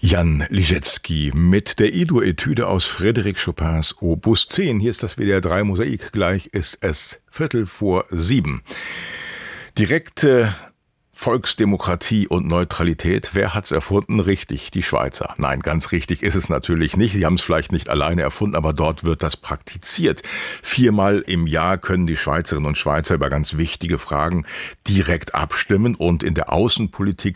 Jan Liszewski mit der Ido-Etüde aus Frédéric Chopins Opus 10. Hier ist das WDR 3 Mosaik. Gleich ist es 6:15. Direkte Volksdemokratie und Neutralität. Wer hat's erfunden? Richtig, die Schweizer. Nein, ganz richtig ist es natürlich nicht. Sie haben es vielleicht nicht alleine erfunden, aber dort wird das praktiziert. 4-mal im Jahr können die Schweizerinnen und Schweizer über ganz wichtige Fragen direkt abstimmen und in der Außenpolitik